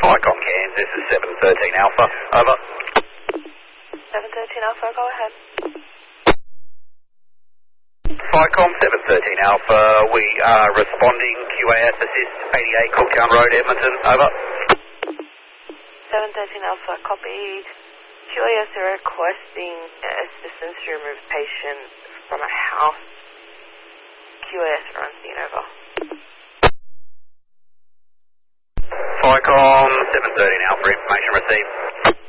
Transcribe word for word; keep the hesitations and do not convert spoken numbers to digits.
Icon Cairns, this is seven thirteen Alpha, over. seven thirteen Alpha, go ahead. FICOM seven thirteen Alpha, we are responding, Q A S assist, eighty-eight Cooktown Road, Edmonton, over. seven thirteen Alpha, copy. Q A S are requesting assistance to remove patient from a house. Q A S runs scene, over. FICOM seven thirteen Alpha, information received.